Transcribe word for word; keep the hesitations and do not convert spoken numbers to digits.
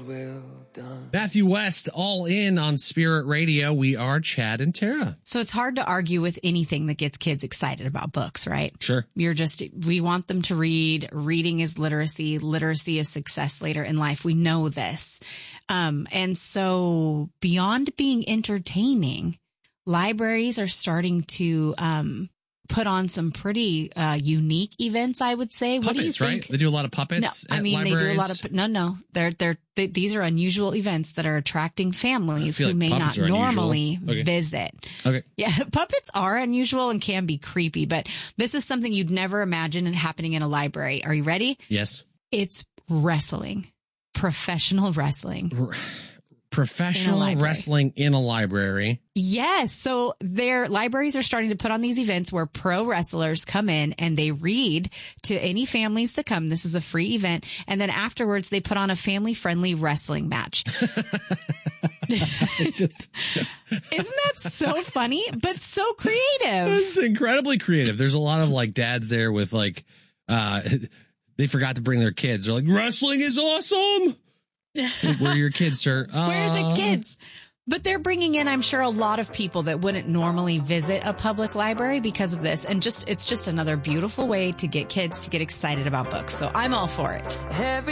well done. Matthew West, all in on Spirit Radio. We are Chad and Tara. So it's hard to argue with anything that gets kids excited about books, right? Sure. You're just, we want them to read. Reading is literacy. Literacy is success later in life. We know this. Um, and so beyond being entertaining, libraries are starting to, um, put on some pretty uh unique events, I would say. Puppets, what do you think? Right? They do a lot of puppets. No, I at mean, libraries. they do a lot of, no, no, they're, they're, they, these are unusual events that are attracting families who like may not normally okay. visit. Okay. Yeah. Puppets are unusual and can be creepy, but this is something you'd never imagine and happening in a library. Are you ready? Yes. It's wrestling, professional wrestling. R- Professional in wrestling in a library. Yes. So their libraries are starting to put on these events where pro wrestlers come in and they read to any families that come. This is a free event. And then afterwards they put on a family friendly wrestling match. Just, Isn't that so funny, but so creative? It's incredibly creative. There's a lot of like dads there with like, uh, they forgot to bring their kids. They're like, wrestling is awesome. Like, where are your kids, sir? Uh, Where are the kids? But they're bringing in, I'm sure, a lot of people that wouldn't normally visit a public library because of this. And just, it's just another beautiful way to get kids to get excited about books. So I'm all for it. Every